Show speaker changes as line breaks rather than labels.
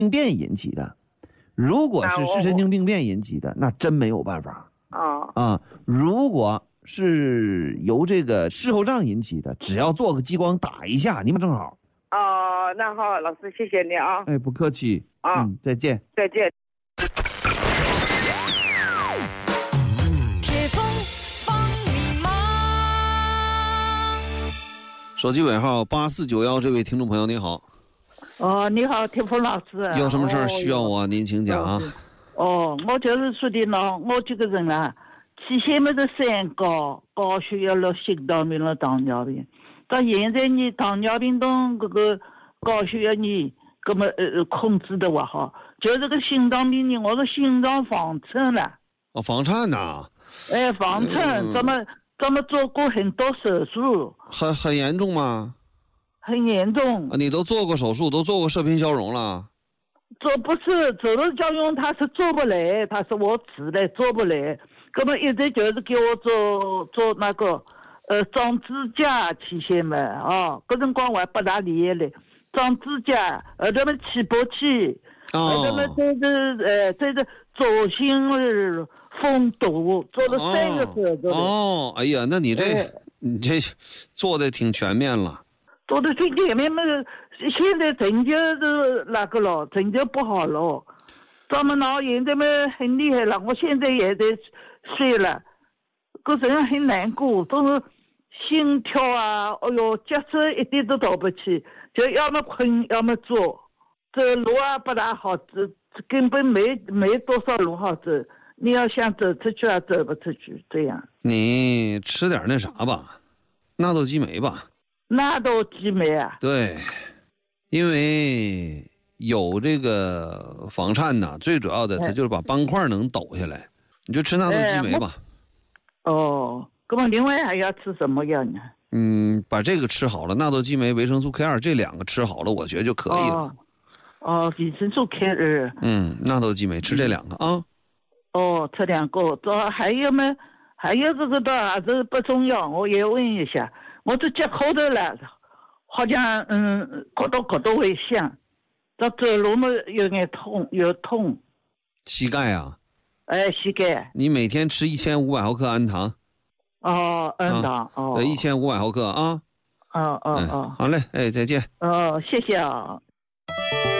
病变引起的。如果是视神经病变引起的，那真没有办法。如果是由这个视后障引起的，只要做个激光打一下，你们正好。
那好，老师谢谢你啊。
哎，不客气。再见。
再见。
铁峰帮你忙。
手机尾号8491，这位听众朋友您好。
你好，铁峰老师。
有什么事儿需要我？您请讲。
我就是说的呢，我这个人啊，起先么是三高血压了、心脏病了、糖尿病，到现在你糖尿病跟这个高血压你根本控制的我好，就这个心脏病呢，我的心脏房颤了。
房颤呐。
房颤，咱们做过很多手术。
很严重吗？
很严重。
你都做过手术，都做过射频消融了？
不是走了消融，他是做不来，他是我指的做不来，根本一直就是给我做那个长指甲期限嘛搿辰光我还不大理解嘞，长指甲，他们起搏器，他们这个左心封堵，做了3个手术。
哎呀，那你这做的挺全面了。
做的挺全面嘛，现在成就是那个了，成就不好了。咱们老现在嘛很厉害了，我现在也在睡了，个人很难过，都是心跳啊，节奏一点都倒不起，就要么困要么坐，走路啊不大好走，根本没多少路好走。你要想走出去啊，走不出去，这样。
你吃点那啥吧，纳豆激酶吧。
纳豆激酶啊？
对，因为有这个房颤呐，最主要的它就是把斑块能抖下来，你就吃纳豆激酶吧。
那么另外还要吃什么药呢？
把这个吃好了，纳豆激酶、维生素 K2这2个吃好了，我觉得就可以了。
维生素 K2。
纳豆激酶吃这2个啊。
吃2个，这还有吗？还有这个的还是不重要，我也问一下。我这脚后头了，好像搞到会响，这走路嘛有点痛。
膝盖啊？
膝盖。
你每天吃1500毫克氨糖。
氨糖。
对，1500毫克啊。
好嘞，
再见。
谢谢啊。